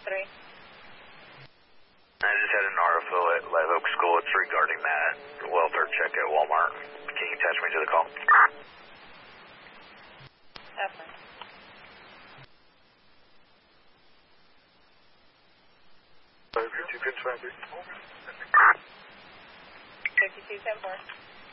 I just had an RFO at Live Oak School. It's regarding that welfare check at Walmart. Can you attach me to the call? Definitely. Sorry, 5210. 5210-4.